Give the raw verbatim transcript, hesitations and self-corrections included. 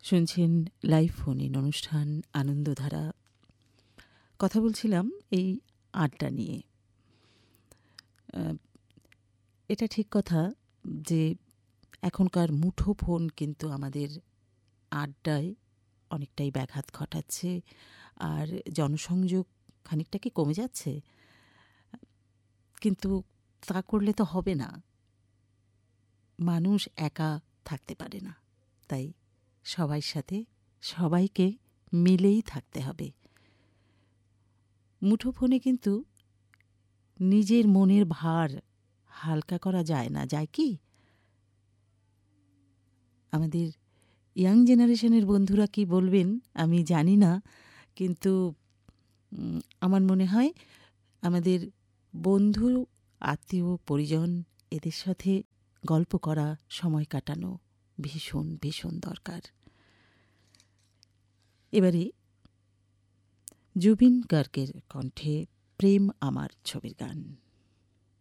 শুনছেন live phone in অনুষ্ঠান আনন্দধারা। কথা বলছিলাম এই আড্ডা নিয়ে। আহ, এটা ঠিক কথা যে এখনকার মুঠো ফোন কিন্তু আমাদের আড্ডায় অনেকটাই ব্যাঘাত ঘটাচ্ছে, আর জনসংযোগ খানিকটা কি কমে যাচ্ছে। কিন্তু তা করলে তো হবে না, মানুষ একা থাকতে পারে না। তাই সবার সাথে সবাইকে মিলেই থাকতে হবে। মুঠোফোনে কিন্তু নিজের মনের ভার হালকা করা যায় না, যায় কি? আমাদের ইয়াং জেনারেশনের বন্ধুরা কি বলবেন আমি জানি না, কিন্তু উম, আমার মনে হয় আমাদের বন্ধু, আত্মীয়, পরিজন এদের সাথে গল্প করা, সময় কাটানো ভীষণ ভীষণ দরকার। এবারে জুবিন গার্গের কণ্ঠে প্রেম আমার ছবির গান।